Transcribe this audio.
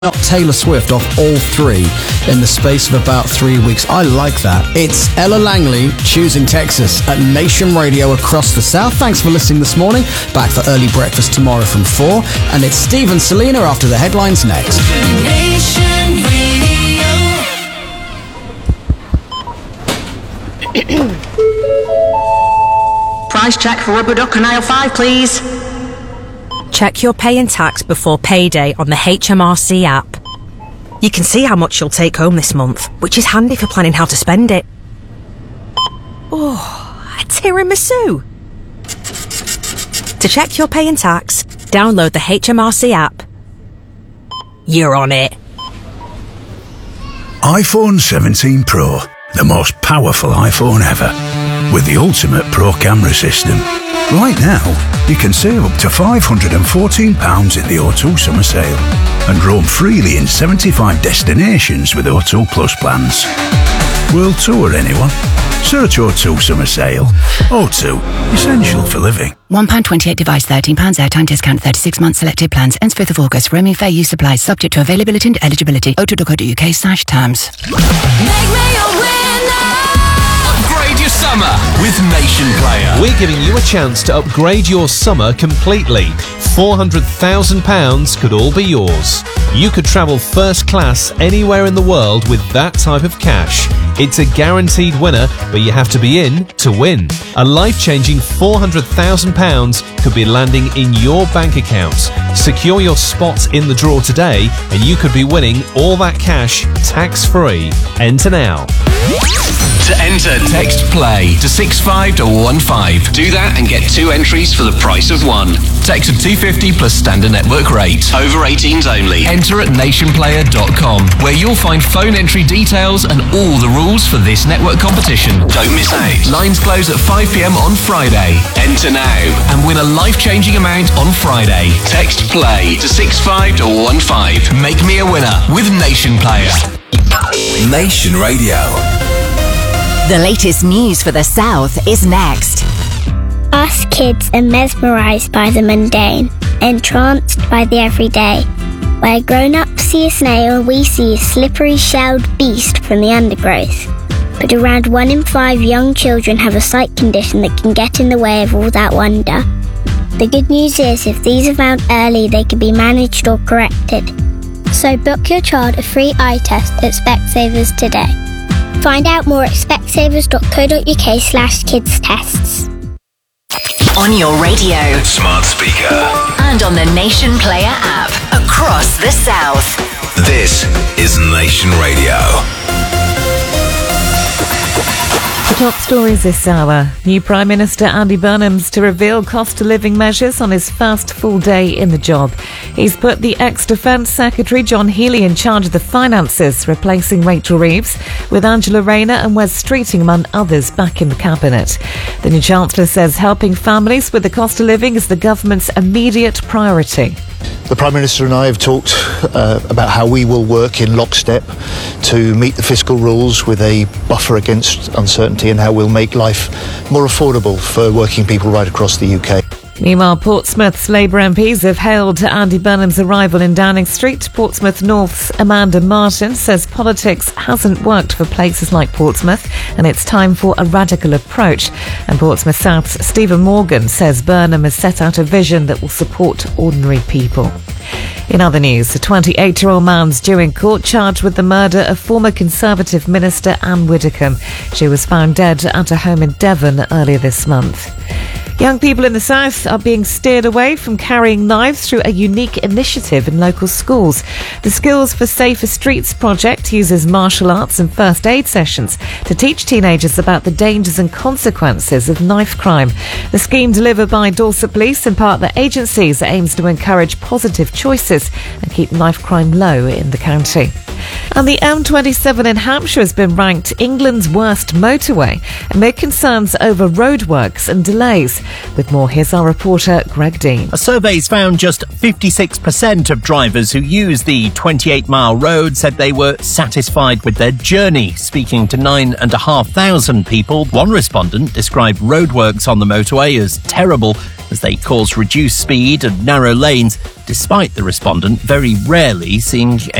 knock Taylor Swift off all three in the space of about 3 weeks. I like that. It's Ella Langley, Choosing Texas, at Nation Radio across the South. Thanks for listening this morning. Back for early breakfast tomorrow from 4. And it's Steve and Selena after the headlines next. Nation Radio. Price check for rubber duck on aisle 5, please. Check your pay and tax before payday on the HMRC app. You can see how much you'll take home this month, which is handy for planning how to spend it. Oh, a tiramisu! To check your pay and tax, download the HMRC app. You're on it. iPhone 17 Pro, the most powerful iPhone ever, with the ultimate Pro camera system. Right now, you can save up to £514 in the O2 summer sale and roam freely in 75 destinations with O2 Plus plans. World tour, anyone? Search O2 summer sale. O2, essential for living. £1.28 device, £13 airtime discount, 36 months selected plans, ends 5th of August. Roaming fair use applies, subject to availability and eligibility. O2.co.uk/terms. Upgrade your summer with Nation Player. We're giving you a chance to upgrade your summer completely. £400,000 could all be yours. You could travel first class anywhere in the world with that type of cash. It's a guaranteed winner, but you have to be in to win. A life-changing £400,000 could be landing in your bank account. Secure your spot in the draw today, and you could be winning all that cash tax-free. Enter now. To enter, text PLAY to 65215. Do that and get 2 entries for the price of 1. Text of $2.50 plus standard network rate. Over 18s only. Enter at nationplayer.com, where you'll find phone entry details and all the rules for this network competition. Don't miss out. Lines close at 5 p.m. on Friday. Enter now and win a life-changing amount on Friday. Text PLAY to 65215. Make me a winner with Nation Player. Nation Radio. The latest news for the South is next. Us kids are mesmerised by the mundane, entranced by the everyday. Where grown-ups see a snail, we see a slippery shelled beast from the undergrowth. But around 1 in 5 young children have a sight condition that can get in the way of all that wonder. The good news is, if these are found early, they can be managed or corrected. So book your child a free eye test at Specsavers today. Find out more at specsavers.co.uk/kidstests. On your radio, Smart speaker. and on the Nation Player app across the South. This is Nation Radio. The top stories this hour. New Prime Minister Andy Burnham's to reveal cost of living measures on his first full day in the job. He's put the ex-Defence Secretary John Healey in charge of the finances, replacing Rachel Reeves, with Angela Rayner and Wes Streeting, among others, back in the Cabinet. The new Chancellor says helping families with the cost of living is the government's immediate priority. The Prime Minister and I have talked about how we will work in lockstep to meet the fiscal rules with a buffer against uncertainty, and how we'll make life more affordable for working people right across the UK. Meanwhile, Portsmouth's Labour MPs have hailed Andy Burnham's arrival in Downing Street. Portsmouth North's Amanda Martin says politics hasn't worked for places like Portsmouth and it's time for a radical approach. And Portsmouth South's Stephen Morgan says Burnham has set out a vision that will support ordinary people. In other news, a 28-year-old man's due in court charged with the murder of former Conservative Minister Anne Widdecombe. She was found dead at her home in Devon earlier this month. Young people in the South are being steered away from carrying knives through a unique initiative in local schools. The Skills for Safer Streets project uses martial arts and first aid sessions to teach teenagers about the dangers and consequences of knife crime. The scheme, delivered by Dorset Police and partner agencies, aims to encourage positive choices and keep knife crime low in the county. And the M27 in Hampshire has been ranked England's worst motorway amid concerns over roadworks and delays. With more, here's our reporter Greg Dean. A survey's found just 56% of drivers who use the 28-mile road said they were satisfied with their journey. Speaking to 9,500 people, one respondent described roadworks on the motorway as terrible as they cause reduced speed and narrow lanes, despite the respondent very rarely seeing